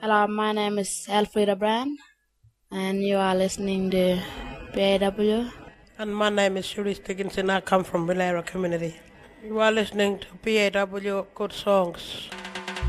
Hello, my name is Elfrida Brand, and you are listening to PAW. And my name is Shuri Dickinson. I come from Villara community. You are listening to PAW Good Songs.